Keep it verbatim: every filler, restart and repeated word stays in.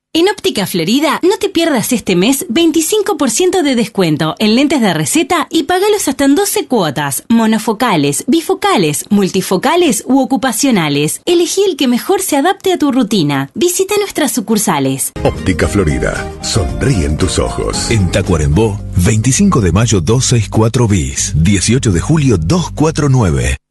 En Óptica Florida, no te pierdas este mes veinticinco por ciento de descuento en lentes de receta y pagalos hasta en doce cuotas, monofocales, bifocales, multifocales u ocupacionales. Elegí el que mejor se adapte a tu rutina. Visita nuestras sucursales. Óptica Florida, sonríen tus ojos. En Tacuarembó, veinticinco de mayo doscientos sesenta y cuatro bis, dieciocho de julio doscientos cuarenta y nueve.